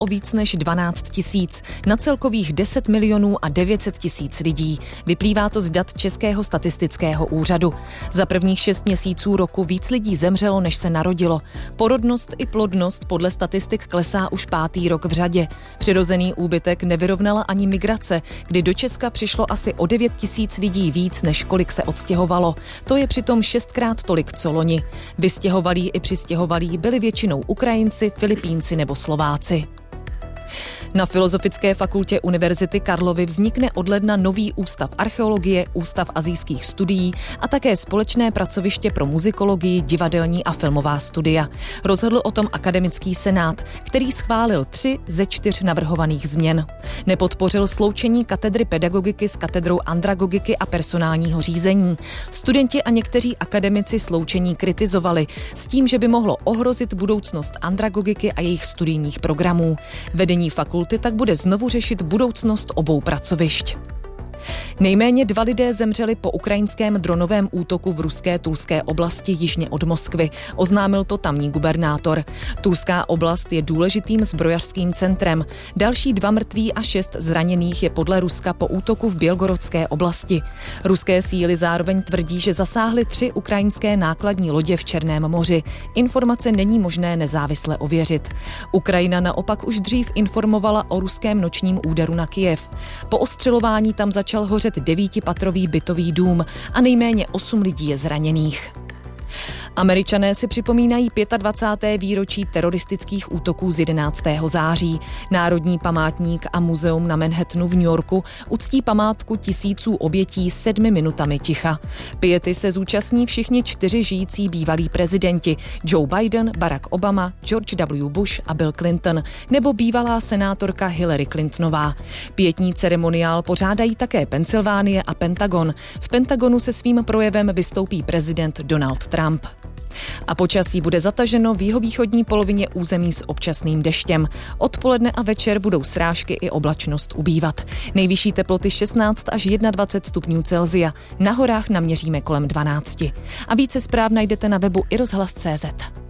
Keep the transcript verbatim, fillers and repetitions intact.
o víc než dvanáct tisíc, na celkových deset milionů a devět set tisíc lidí. Vyplývá to z dat Českého statistického úřadu. Za prvních šest měsíců roku víc lidí zemřelo, než se narodilo. Porodnost i plodnost podle statistik klesá už pátý rok v řadě. Přirozený úbytek nevyrovnala ani migrace, kdy do Česka přišlo asi o devět tisíc lidí víc, než kolik se odstěhovalo. To je přitom šestkrát tolik, co loni. Vystěhovalí i přistěhovalí byli většinou Ukrajinci, Filipínci nebo Slováci. Na Filozofické fakultě Univerzity Karlovy vznikne od ledna nový ústav archeologie, ústav asijských studií a také společné pracoviště pro muzikologii, divadelní a filmová studia. Rozhodl o tom akademický senát, který schválil tři ze čtyř navrhovaných změn. Nepodpořil sloučení katedry pedagogiky s katedrou andragogiky a personálního řízení. Studenti a někteří akademici sloučení kritizovali s tím, že by mohlo ohrozit budoucnost andragogiky a jejich studijních programů. Vedení fakulty tak bude znovu řešit budoucnost obou pracovišť. Nejméně dva lidé zemřeli po ukrajinském dronovém útoku v ruské Tulské oblasti jižně od Moskvy, oznámil to tamní gubernátor. Tulská oblast je důležitým zbrojařským centrem. Další dva mrtví a šest zraněných je podle Ruska po útoku v Bělgorodské oblasti. Ruské síly zároveň tvrdí, že zasáhly tři ukrajinské nákladní lodě v Černém moři. Informace není možné nezávisle ověřit. Ukrajina naopak už dřív informovala o ruském nočním úderu na Kyjev. Po ostřelování tam začal hořet devítipatrový bytový dům a nejméně osm lidí je zraněných. Američané si připomínají dvacáté páté výročí teroristických útoků z jedenáctého září. Národní památník a muzeum na Manhattanu v New Yorku uctí památku tisíců obětí sedmi minutami ticha. Piety se zúčastní všichni čtyři žijící bývalí prezidenti: Joe Biden, Barack Obama, George W. Bush a Bill Clinton, nebo bývalá senátorka Hillary Clintonová. Pietní ceremoniál pořádají také Pensylvánie a Pentagon. V Pentagonu se svým projevem vystoupí prezident Donald Trump. A počasí bude zataženo v jihovýchodní polovině území s občasným deštěm. Odpoledne a večer budou srážky i oblačnost ubývat. Nejvyšší teploty šestnáct až dvacet jedna stupňů Celsia. Na horách naměříme kolem dvanáct. A více zpráv najdete na webu i rozhlas tečka cé zet.